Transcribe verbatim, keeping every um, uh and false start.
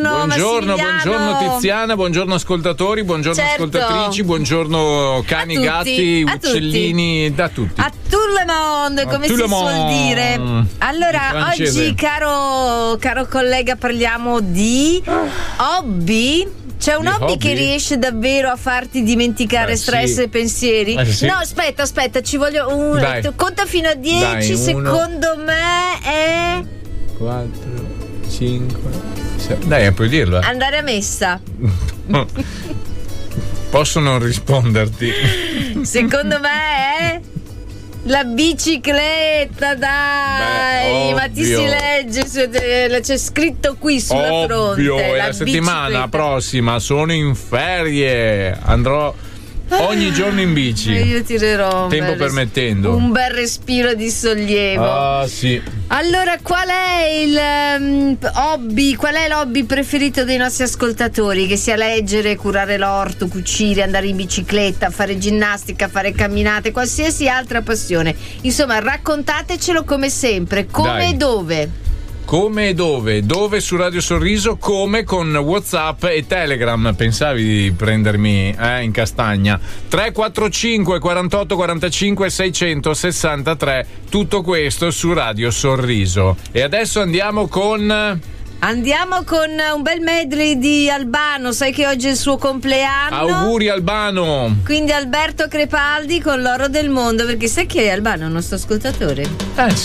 Buongiorno, buongiorno Tiziana, buongiorno ascoltatori, buongiorno certo. ascoltatrici, buongiorno cani, gatti, a uccellini, tutti. da tutti. A tout le monde, come tout si le suol monde. dire. Allora, oggi, caro, caro collega, parliamo di hobby. C'è un hobby, hobby che riesce davvero a farti dimenticare eh, stress sì. e pensieri? Eh, sì. No, aspetta, aspetta, ci voglio un. Dai. Conta fino a dieci, secondo me è. quattro, cinque, sei. Dai, puoi dirlo. Eh. Andare a messa. Posso non risponderti? Secondo me è. La bicicletta, dai. Beh, ma ti si legge, c'è scritto qui sulla ovvio, fronte. E la, la settimana prossima sono in ferie, andrò ogni giorno in bici. Io tirerò tempo permettendo un bel respiro di sollievo. Ah, sì. Allora, qual è il um, hobby? Qual è l'hobby preferito dei nostri ascoltatori? Che sia leggere, curare l'orto, cucire, andare in bicicletta, fare ginnastica, fare camminate, qualsiasi altra passione. Insomma, raccontatecelo come sempre. Come Dai. e dove? Come e dove? Dove su Radio Sorriso, come con WhatsApp e Telegram. Pensavi di prendermi eh, in castagna? tre quattro cinque quarantotto quarantacinque seicentosessantatré. Tutto questo su Radio Sorriso. E adesso andiamo con... Andiamo con un bel medley di Albano, sai che oggi è il suo compleanno. Auguri Albano. Quindi Alberto Crepaldi con L'oro del mondo, perché sai che è Albano, il nostro ascoltatore? Eh